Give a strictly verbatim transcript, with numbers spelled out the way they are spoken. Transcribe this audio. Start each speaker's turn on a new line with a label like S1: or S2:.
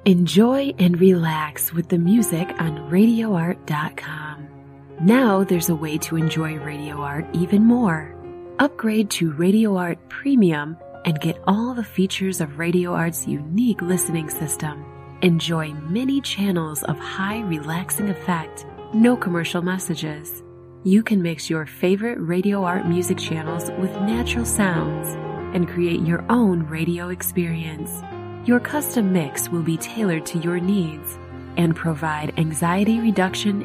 S1: Enjoy and relax with the music on radio art dot com. Now there's a way to enjoy Radio Art even more. Upgrade to Radio Art Premium and get all the features of Radio Art's unique listening system. Enjoy many channels of high relaxing effect, no commercial messages. You can mix your favorite Radio Art music channels with natural sounds and create your own radio experience. Your custom mix will be tailored to your needs and provide anxiety reduction